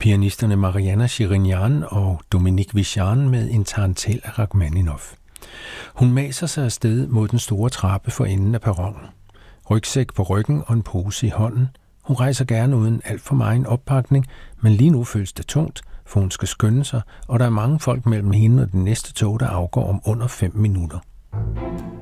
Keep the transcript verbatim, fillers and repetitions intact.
pianisterne Marianna Shirinyan og Dominique Vigean med en tarantel af Rachmaninoff. Hun maser sig afsted mod den store trappe for enden af perronen. Rygsæk på ryggen og en pose i hånden. Hun rejser gerne uden alt for meget oppakning, men lige nu føles det tungt, for hun skal skynde sig, og der er mange folk mellem hende og den næste tog, der afgår om under fem minutter.